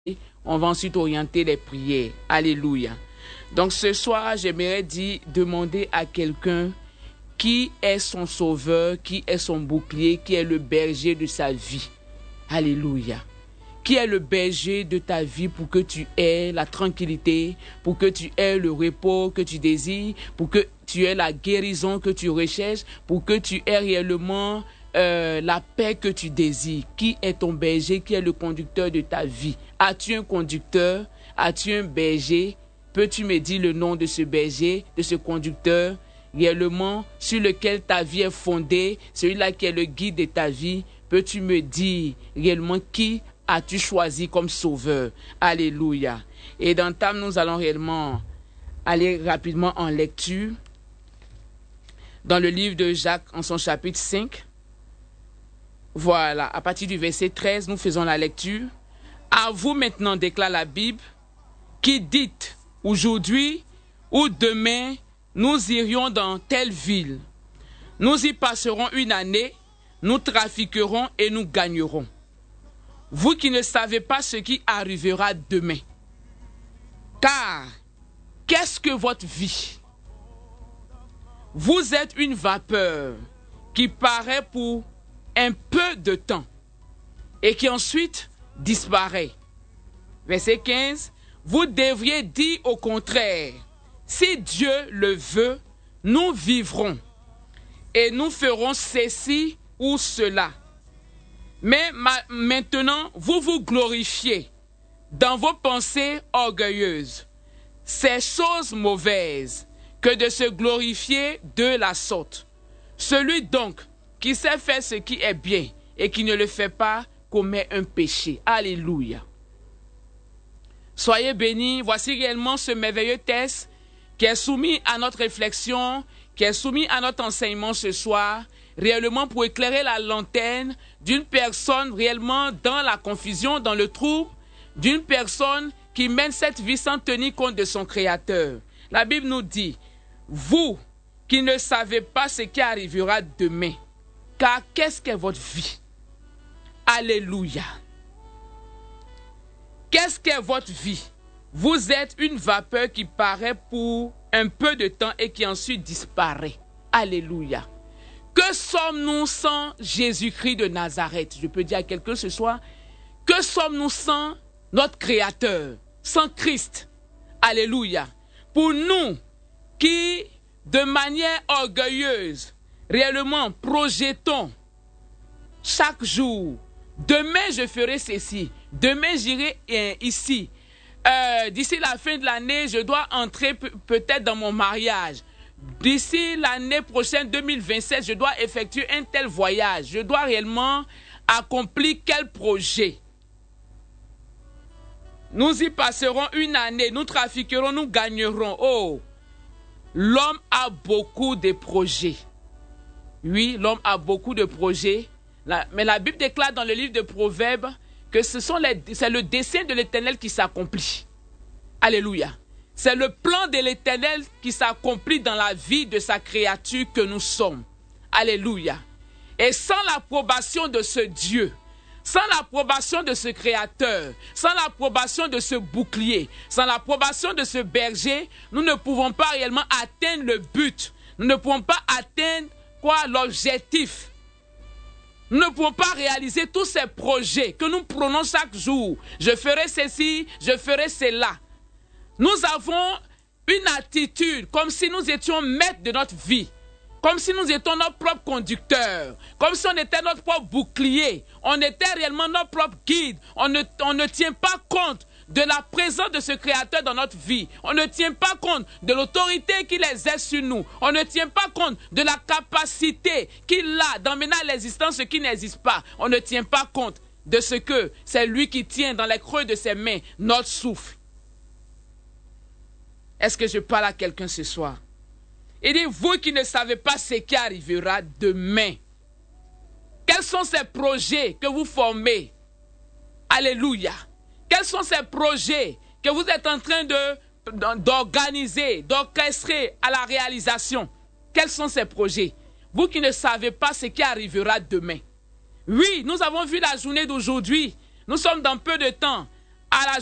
On va ensuite orienter les prières. Alléluia. Donc ce soir, j'aimerais demander à quelqu'un qui est son sauveur, qui est son bouclier, qui est le berger de sa vie. Alléluia. Qui est le berger de ta vie pour que tu aies la tranquillité, pour que tu aies le repos que tu désires, pour que tu aies la guérison que tu recherches, pour que tu aies réellement la paix que tu désires. Qui est ton berger? Qui est le conducteur de ta vie? As-tu un conducteur? As-tu un berger? Peux-tu me dire le nom de ce berger, de ce conducteur, réellement sur lequel ta vie est fondée, celui-là qui est le guide de ta vie? Peux-tu me dire réellement qui as-tu choisi comme sauveur? Alléluia. Et dans Tam, nous allons réellement aller rapidement en lecture. Dans le livre de Jacques, en son chapitre 5. Voilà, à partir du verset 13, nous faisons la lecture. À vous maintenant, déclare la Bible, qui dites aujourd'hui ou demain, nous irions dans telle ville. Nous y passerons une année, nous trafiquerons et nous gagnerons. Vous qui ne savez pas ce qui arrivera demain. Car, qu'est-ce que votre vie? Vous êtes une vapeur qui paraît pour un peu de temps et qui ensuite disparaît. Verset 15. Vous devriez dire au contraire, si Dieu le veut, nous vivrons et nous ferons ceci ou cela. Mais maintenant, vous vous glorifiez dans vos pensées orgueilleuses. C'est chose mauvaise que de se glorifier de la sorte. Celui donc qui sait faire ce qui est bien et qui ne le fait pas commet un péché. Alléluia. Soyez bénis. Voici réellement ce merveilleux texte qui est soumis à notre réflexion, qui est soumis à notre enseignement ce soir, réellement pour éclairer la lanterne d'une personne réellement dans la confusion, dans le trouble, d'une personne qui mène cette vie sans tenir compte de son Créateur. La Bible nous dit, vous qui ne savez pas ce qui arrivera demain, car qu'est-ce qu'est votre vie? Alléluia. Qu'est-ce qu'est votre vie? Vous êtes une vapeur qui paraît pour un peu de temps et qui ensuite disparaît. Alléluia. Que sommes-nous sans Jésus-Christ de Nazareth? Je peux dire à quelqu'un ce soir, que sommes-nous sans notre Créateur, sans Christ? Alléluia. Pour nous qui, de manière orgueilleuse, réellement projetons chaque jour, demain je ferai ceci, demain j'irai ici, d'ici la fin de l'année je dois entrer peut-être dans mon mariage, d'ici l'année prochaine 2027 je dois effectuer un tel voyage, je dois réellement accomplir quel projet. Nous y passerons une année, nous trafiquerons, nous gagnerons. Oh, l'homme a beaucoup de projets. Oui, l'homme a beaucoup de projets. Mais la Bible déclare dans le livre de Proverbes que c'est le dessein de l'Éternel qui s'accomplit. Alléluia. C'est le plan de l'Éternel qui s'accomplit dans la vie de sa créature que nous sommes. Alléluia. Et sans l'approbation de ce Dieu, sans l'approbation de ce Créateur, sans l'approbation de ce bouclier, sans l'approbation de ce berger, nous ne pouvons pas réellement atteindre le but. Nous ne pouvons pas atteindre l'objectif. Nous ne pouvons pas réaliser tous ces projets que nous prenons chaque jour. Je ferai ceci, je ferai cela. Nous avons une attitude comme si nous étions maîtres de notre vie. Comme si nous étions notre propre conducteur. Comme si on était notre propre bouclier. On était réellement notre propre guide. On ne tient pas compte de la présence de ce Créateur dans notre vie. On ne tient pas compte de l'autorité qu'il exerce sur nous. On ne tient pas compte de la capacité qu'il a d'emmener à l'existence ce qui n'existe pas. On ne tient pas compte de ce que c'est lui qui tient dans les creux de ses mains notre souffle. Est-ce que je parle à quelqu'un ce soir? Il dit, vous qui ne savez pas ce qui arrivera demain. Quels sont ces projets que vous formez? Alléluia. Quels sont ces projets que vous êtes en train d'organiser, d'orchestrer à la réalisation? Quels sont ces projets? Vous qui ne savez pas ce qui arrivera demain. Oui, nous avons vu la journée d'aujourd'hui. Nous sommes dans peu de temps. à la